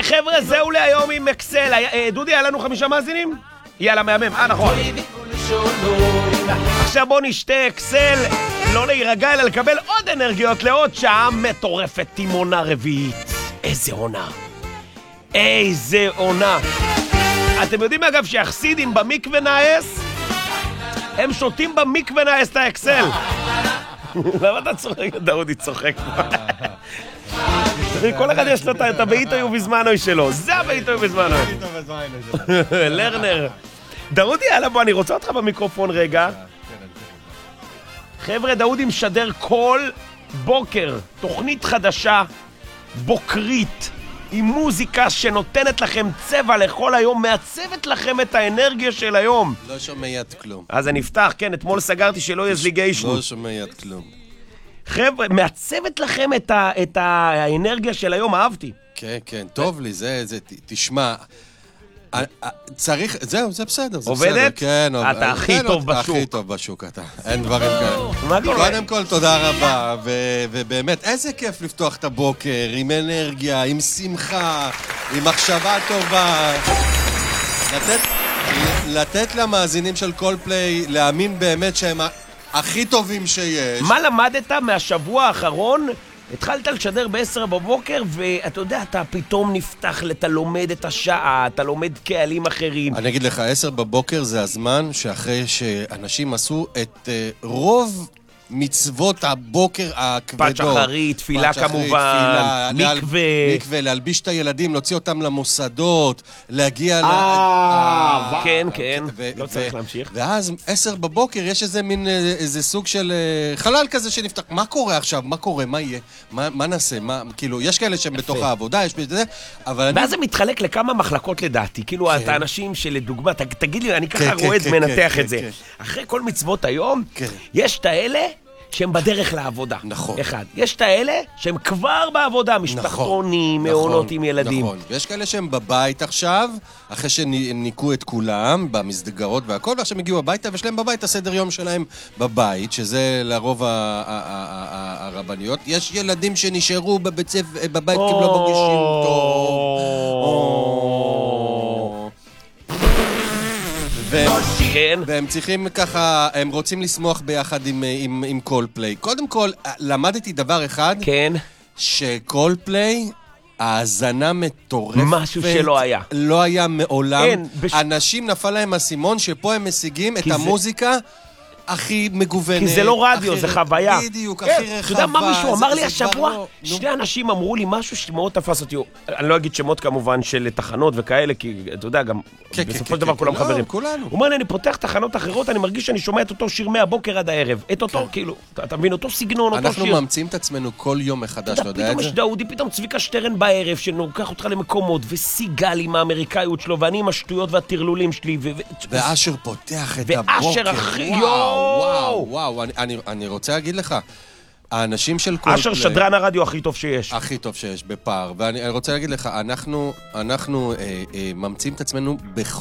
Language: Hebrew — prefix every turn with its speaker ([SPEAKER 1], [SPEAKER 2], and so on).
[SPEAKER 1] חבר'ה, זהו להיום עם אקסל. דודי, היה לנו 5 מאזינים? יאללה, מהמם, נכון. עכשיו בוא נשתה אקסל, לא להירגע, אלא לקבל עוד אנרגיות לעוד שעה מטורפת, תימונה רביעית. איזה עונה. איזה עונה. אתם יודעים אגב שהחסידים במקווה נאס, הם שותים במקווה נאס את האקסל. למה אתה צוחק? דאודי צוחק. כל אחד יש לו את הבאיתו ובזמנוי שלו. זה הבאיתו ובזמנוי. לרנר. דאודי, יאללה בוא, אני רוצה אותך במיקרופון רגע. חבר'ה, דאודי משדר כל בוקר תוכנית חדשה, בוקרית, עם מוזיקה שנותנת לכם צבע לכל היום, מעצבת לכם את האנרגיה של היום.
[SPEAKER 2] לא שומע יד כלום.
[SPEAKER 1] אז אני אפתח, כן, אתמול סגרתי שלא יזליגיישנו.
[SPEAKER 2] לא שומע יד כלום.
[SPEAKER 1] חבר'ה, מעצבת לכם את האנרגיה של היום, אהבתי.
[SPEAKER 2] כן, כן, טוב לי, זה, תשמע, צריך, זהו, זה בסדר, זה
[SPEAKER 1] עובדת?
[SPEAKER 2] בסדר, כן.
[SPEAKER 1] אתה הכי טוב בשוק.
[SPEAKER 2] הכי טוב בשוק, אתה. אין דברים כאלה.
[SPEAKER 1] מה קורה?
[SPEAKER 2] קודם כל, תודה רבה, ובאמת, איזה כיף לפתוח את הבוקר, עם אנרגיה, עם שמחה, עם מחשבה טובה. לתת למאזינים של קולפליי להאמין באמת שהם הכי טובים שיש.
[SPEAKER 1] מה למדת מהשבוע האחרון? התחלת לשדר ב-10 בבוקר, ואתה יודע, אתה פתאום נפתח, אתה לומד את השעה, אתה לומד קהלים אחרים.
[SPEAKER 2] אני אגיד לך, 10 בבוקר זה הזמן שאחרי שאנשים עשו את רוב מצוות הבוקר הכבדות.
[SPEAKER 1] פת שחרית, תפילה כמובן, מקווה.
[SPEAKER 2] להלביש את הילדים, להוציא אותם למוסדות, להגיע
[SPEAKER 1] כן, כן, לא צריך להמשיך.
[SPEAKER 2] ואז 10 בבוקר יש איזה מין, איזה סוג של חלל כזה שנפתח. מה קורה עכשיו? מה קורה? מה יהיה? מה נעשה? כאילו, יש כאלה שהם בתוך העבודה, יש בזה, אבל אני...
[SPEAKER 1] ואז זה מתחלק לכמה מחלקות לדעתי. כאילו, את האנשים שלדוגמה, תגיד לי, אני ככה רואה את מנתח את זה. אחרי כל מצוות היום, יש את האלה שהם בדרך לעבודה.
[SPEAKER 2] נכון.
[SPEAKER 1] אחד. יש את האלה שהם כבר בעבודה, משפחתונים, מעונות עם ילדים.
[SPEAKER 2] נכון. ויש כאלה שהם בבית עכשיו, אחרי שניקו את כולם, במסגרות והכל, ועכשיו הגיעו הביתה, ויש להם בבית הסדר יום שלהם בבית, שזה לרוב הרבניות. יש ילדים שנשארו בבית כי הם לא מרגישים טוב. והם צריכים ככה, הם רוצים לשמוח ביחד עם קולפליי. קודם כל, למדתי דבר אחד,
[SPEAKER 1] כן.
[SPEAKER 2] שקולפליי, האזנה מטורפת.
[SPEAKER 1] משהו שלא היה.
[SPEAKER 2] לא היה מעולם. אנשים נפל להם הסימון שפה הם משיגים את המוזיקה הכי מגוונת.
[SPEAKER 1] כי זה לא רדיו, זה חוויה.
[SPEAKER 2] בדיוק, הכי רחבה.
[SPEAKER 1] אתה יודע מה מישהו אמר לי השבוע? שני אנשים אמרו לי משהו שמאוד תפס אותי. אני לא אגיד שמות כמובן של תחנות וכאלה, כי אתה יודע, גם בסופו של דבר כולם חברים. הוא אומר לי, אני פותח תחנות אחרות, אני מרגיש שאני שומע את אותו שיר מהבוקר עד הערב. את אותו, כאילו, אתה מבין, אותו סגנון, אותו שיר.
[SPEAKER 2] אנחנו ממציאים את עצמנו כל יום מחדש, אתה יודע את זה?
[SPEAKER 1] פתאום יש דאודי, פתאום צביקה שטרן בערב, שנוקח אותך למקומות, וסיגל עם האמריקאיות שלו, ואני עם השטויות והטרלולים שלי,
[SPEAKER 2] ואשר פותח את הבוקר. וואו, אני רוצה להגיד לך, האנשים של קולפליי...
[SPEAKER 1] אשר שדרן הרדיו הכי טוב שיש.
[SPEAKER 2] הכי טוב שיש, בפער. ואני רוצה להגיד לך, אנחנו ממציאים את עצמנו בכל...